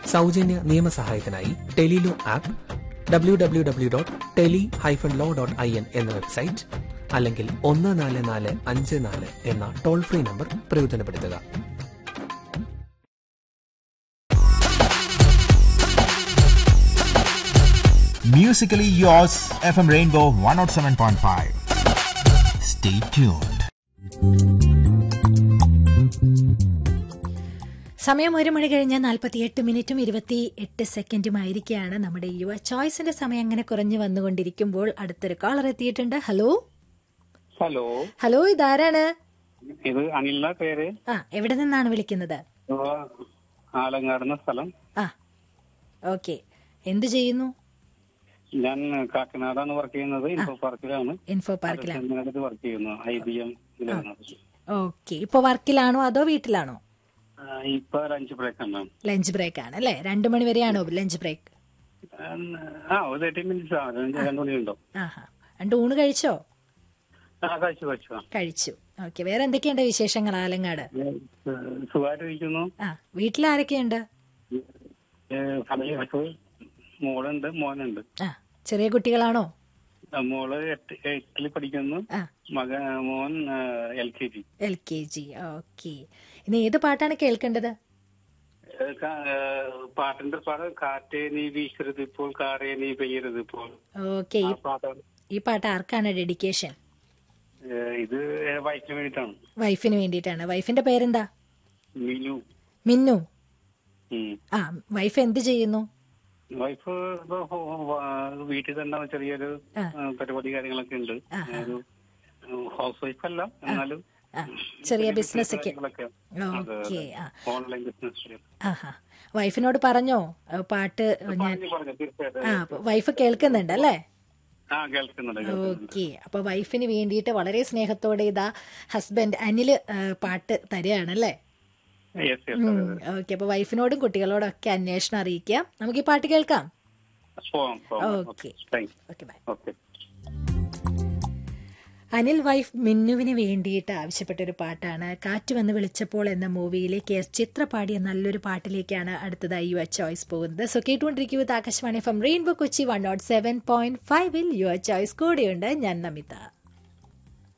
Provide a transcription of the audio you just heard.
സൗജന്യ നിയമസഹായത്തിനായി Tele-Law app, www.teli-law.in എന്ന website, അല്ലെങ്കിൽ 14454 എന്ന ടോൾ ഫ്രീ നമ്പർ പ്രയോജനപ്പെടുത്തുക. Musically yours, FM Rainbow 107.5. Stay tuned. സമയം 1 മണി കഴിഞ്ഞ് 48 മിനിറ്റും 28 സെക്കൻഡുമായിരിക്കുകയാണ്. നമ്മുടെ യുവ ചോയ്സിന്റെ സമയം അങ്ങനെ കുറഞ്ഞു വന്നുകൊണ്ടിരിക്കുമ്പോൾ അടുത്തൊരു കോളർ എത്തിയിട്ടുണ്ട്. ഹലോ ഹലോ ഹലോ, ഇതാരാണ്? ഇത് അനിലിന്റെ പേര്. എവിടെ നിന്നാണ് വിളിക്കുന്നത്? ആലങ്ങാടുന്ന സ്ഥലം. ഓക്കെ, എന്ത് ചെയ്യുന്നു? ഞാൻ കാക്കനാടാണ് വർക്ക് ചെയ്യുന്നത്. ഇൻഫോ പാർക്കിലാണ്. ഇൻഫോ പാർക്കിലാണ് വർക്ക് ചെയ്യുന്നു. IBM. ഓക്കെ, ഇപ്പൊ വർക്കിലാണോ അതോ വീട്ടിലാണോ? ഇപ്പൊ ലഞ്ച് ബ്രേക്ക് ആണ്. ലഞ്ച് ബ്രേക്ക് ആണ് അല്ലേ? 2 മണി വരെയാണോ ലഞ്ച് ബ്രേക്ക്? 30 മിനിറ്റ്സ് 2 മണിയുണ്ടോ? രണ്ട് ഊണ് കഴിച്ചോ? കഴിച്ചു. ഓക്കെ, വേറെ എന്തൊക്കെയുണ്ട് വിശേഷങ്ങൾ ആലങ്ങാട്? സുഖമായിട്ടിരിക്കുന്നു. വീട്ടിലാരൊക്കെയുണ്ട്? മോളുണ്ട്, മോനുണ്ട്. ചെറിയ കുട്ടികളാണോ? മോള് 8ൽ പഠിക്കുന്നു. മോൻ LKG. ഓക്കെ, ഇനി ഏത് പാട്ടാണ് കേൾക്കേണ്ടത്? പാട്ടിന്റെ പാട്ട് കാറ്റേ നീ വീശരുത് ഇപ്പോൾ, കാറേ നീ പെയ്യരുത് ഇപ്പോൾ. ഓക്കെ, ഈ പാട്ട് ആർക്കാണ് ഡെഡിക്കേഷൻ? ഇത് വൈഫിന് വേണ്ടിയിട്ടാണ്. വൈഫിന് വേണ്ടിയിട്ടാണ്. വൈഫിന്റെ പേരെന്താ? മിന്നു. വൈഫ് എന്ത് ചെയ്യുന്നു? വൈഫ് വീട്ടിൽ തന്നെ ചെറിയൊരു പരിപാടി കാര്യങ്ങളൊക്കെ ഉണ്ട്. ഹൗസ് വൈഫ് അല്ല, എന്നാലും ചെറിയ ബിസിനസ് ഒക്കെ. Okay, online business. വൈഫിനോട് പറഞ്ഞോ പാട്ട്? വൈഫ് കേൾക്കുന്നുണ്ട് അല്ലേ? ഓക്കെ, അപ്പൊ വൈഫിന് വേണ്ടിയിട്ട് വളരെ സ്നേഹത്തോടെ ഇതാ ഹസ്ബൻഡ് അനില് പാട്ട് തരികയാണല്ലേ? ഓക്കെ, അപ്പൊ വൈഫിനോടും കുട്ടികളോടും ഒക്കെ അന്വേഷണം അറിയിക്കാം. നമുക്ക് ഈ പാട്ട് കേൾക്കാം. Okay, by. അനിൽ വൈഫ് മിന്നുവിന് വേണ്ടിയിട്ട് ആവശ്യപ്പെട്ടൊരു പാട്ടാണ്. കാറ്റ് വന്ന് വിളിച്ചപ്പോൾ എന്ന മൂവിയിലെ KS ചിത്ര പാടിയ നല്ലൊരു പാട്ടിലേക്കാണ് അടുത്തതായി യുവർ ചോയ്സ് പോകുന്നത്. So കേട്ടുകൊണ്ടിരിക്കുക Akashvani FM rainbow Kochi 107.5 your choice. കൂടെയുണ്ട് ഞാൻ നമിത.